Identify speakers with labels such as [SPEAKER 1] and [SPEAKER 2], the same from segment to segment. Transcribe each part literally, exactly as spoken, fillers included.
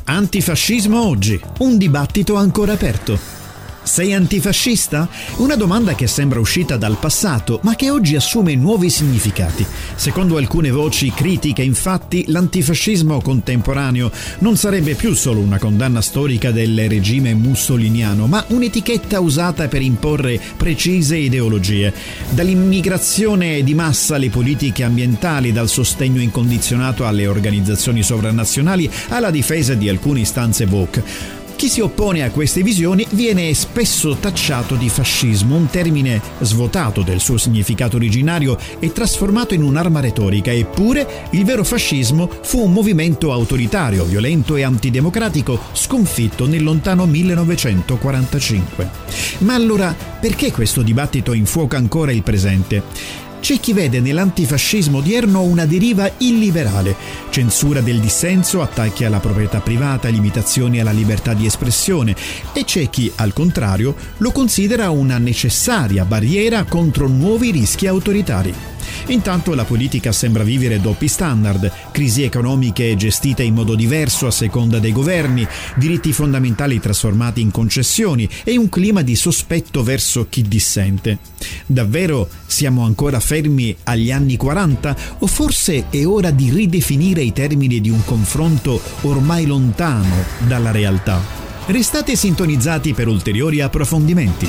[SPEAKER 1] Antifascismo oggi, un dibattito ancora aperto. Sei antifascista? Una domanda che sembra uscita dal passato, ma che oggi assume nuovi significati. Secondo alcune voci critiche, infatti, l'antifascismo contemporaneo non sarebbe più solo una condanna storica del regime mussoliniano, ma un'etichetta usata per imporre precise ideologie. Dall'immigrazione di massa alle politiche ambientali, dal sostegno incondizionato alle organizzazioni sovranazionali alla difesa di alcune istanze woke. Chi si oppone a queste visioni viene spesso tacciato di fascismo, un termine svuotato del suo significato originario e trasformato in un'arma retorica. Eppure, il vero fascismo fu un movimento autoritario, violento e antidemocratico, sconfitto nel lontano millenovecentoquarantacinque. Ma allora, perché questo dibattito infuoca ancora il presente? C'è chi vede nell'antifascismo odierno una deriva illiberale, censura del dissenso, attacchi alla proprietà privata, limitazioni alla libertà di espressione, e c'è chi, al contrario, lo considera una necessaria barriera contro nuovi rischi autoritari. Intanto la politica sembra vivere doppi standard, crisi economiche gestite in modo diverso a seconda dei governi, diritti fondamentali trasformati in concessioni e un clima di sospetto verso chi dissente. Davvero siamo ancora fermi agli anni quaranta o forse è ora di ridefinire i termini di un confronto ormai lontano dalla realtà? Restate sintonizzati per ulteriori approfondimenti.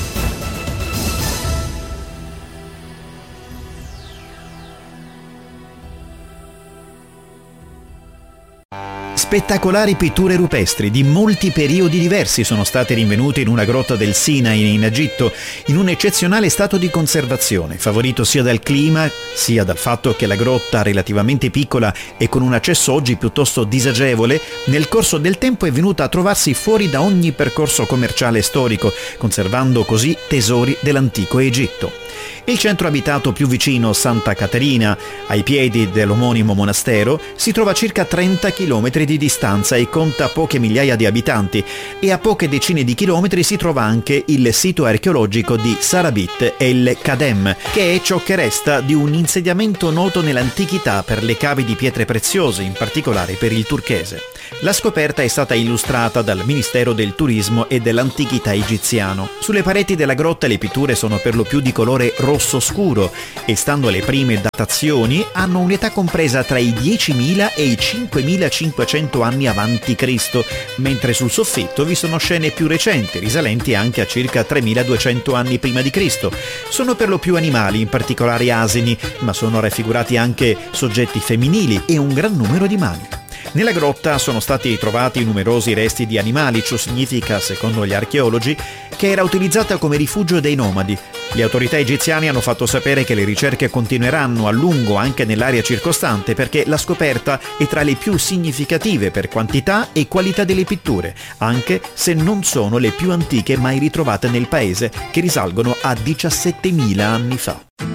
[SPEAKER 1] Spettacolari pitture rupestri di molti periodi diversi sono state rinvenute in una grotta del Sinai in Egitto, in un eccezionale stato di conservazione, favorito sia dal clima sia dal fatto che la grotta, relativamente piccola e con un accesso oggi piuttosto disagevole, nel corso del tempo è venuta a trovarsi fuori da ogni percorso commerciale e storico, conservando così tesori dell'antico Egitto. Il centro abitato più vicino, Santa Caterina, ai piedi dell'omonimo monastero, si trova a circa trenta chilometri di distanza e conta poche migliaia di abitanti, e a poche decine di chilometri si trova anche il sito archeologico di Sarabit el Kadem, che è ciò che resta di un insediamento noto nell'antichità per le cavi di pietre preziose, in particolare per il turchese. La scoperta è stata illustrata dal Ministero del Turismo e dell'Antichità egiziano. Sulle pareti della grotta le pitture sono per lo più di colore rosso scuro e, stando alle prime datazioni, hanno un'età compresa tra i diecimila e i cinquemilacinquecento anni avanti Cristo, mentre sul soffitto vi sono scene più recenti, risalenti anche a circa tremiladuecento anni prima di Cristo. Sono per lo più animali, in particolare asini, ma sono raffigurati anche soggetti femminili e un gran numero di mani. Nella grotta sono stati trovati numerosi resti di animali, ciò significa, secondo gli archeologi, che era utilizzata come rifugio dei nomadi. Le autorità egiziane hanno fatto sapere che le ricerche continueranno a lungo anche nell'area circostante, perché la scoperta è tra le più significative per quantità e qualità delle pitture, anche se non sono le più antiche mai ritrovate nel paese, che risalgono a diciassettemila anni fa.